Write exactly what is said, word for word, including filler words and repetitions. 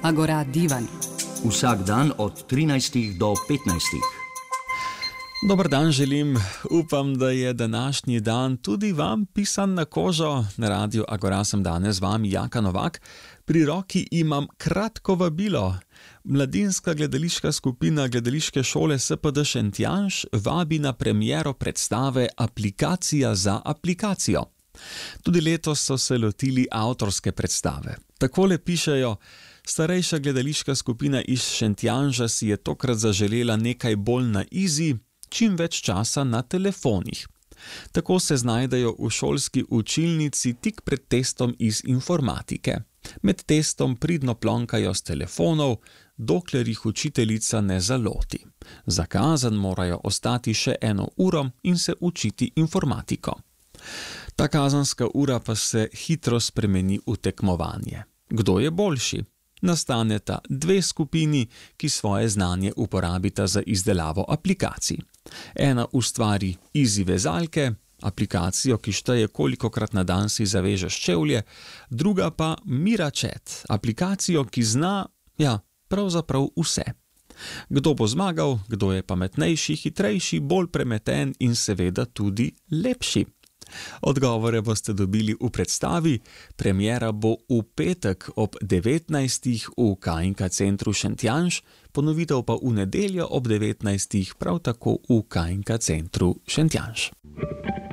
Agora divan. Vsak dan od trinajstih do petnajstih. Dober dan želim, upam, da je današnji dan tudi vam pisan na kožo. Na radiu Agora sem danes z vami Jaka Novak. Pri roki imam kratko vabilo. Mladinska gledališka skupina gledališke šole S P D Šentjanž vabi na premiero predstave Aplikacija za aplikacijo. Tudi letos so se lotili avtorske predstave. Takole pišejo: starejša gledališka skupina iz Šentjanža si je tokrat zaželela nekaj bolj na izi, čim več časa na telefonih. Tako se znajdejo v šolski učilnici tik pred testom iz informatike. Med testom pridno plonkajo s telefonov, dokler jih učiteljica ne zaloti. Zakazan morajo ostati še eno uro in se učiti informatiko. Ta kazanska ura pa se hitro spremeni v tekmovanje. Kdo je boljši? Nastaneta dve skupini, ki svoje znanje uporabita za izdelavo aplikacij. Ena ustvari Easy vezalke, aplikacijo, ki šteje, kolikokrat na dan si zavežeš čevlje, druga pa Mira Chat, aplikacijo, ki zna, ja, pravzaprav vse. Kdo bo zmagal, kdo je pametnejši, hitrejši, bolj premeten in seveda tudi lepši? Odgovore boste dobili v predstavi. Premiera bo v petek ob devetnajstih v K in K centru Šentjanž, ponovitev pa v nedeljo ob devetnajstih prav tako v K in K centru Šentjanž.